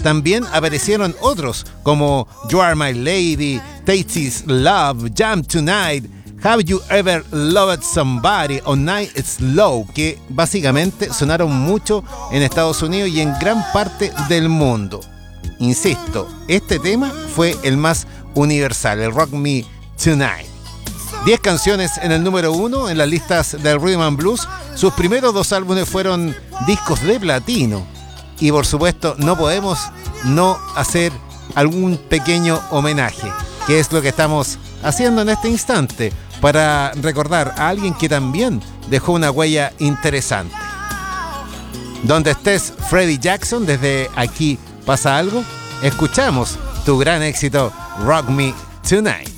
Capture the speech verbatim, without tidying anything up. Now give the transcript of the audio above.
también aparecieron otros como You Are My Lady, Tasty's Love, Jam Tonight, Have You Ever Loved Somebody o Night Slow, que básicamente sonaron mucho en Estados Unidos y en gran parte del mundo. Insisto, este tema fue el más universal, el Rock Me Tonight. Diez canciones en el número uno en las listas del Rhythm and Blues. Sus primeros dos álbumes fueron discos de platino. Y por supuesto no podemos no hacer algún pequeño homenaje, que es lo que estamos haciendo en este instante, para recordar a alguien que también dejó una huella interesante. Donde estés, Freddie Jackson, desde Aquí Pasa Algo, escuchamos tu gran éxito Rock Me Tonight.